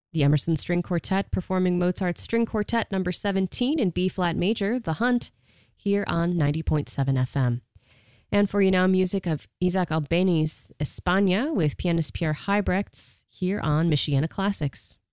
The Emerson String Quartet performing Mozart's String Quartet number 17 in B-flat major, The Hunt, here on 90.7 FM. And for you now, music of Isaac Albeni's España with pianist Pierre Heibrechts here on Michiana Classics.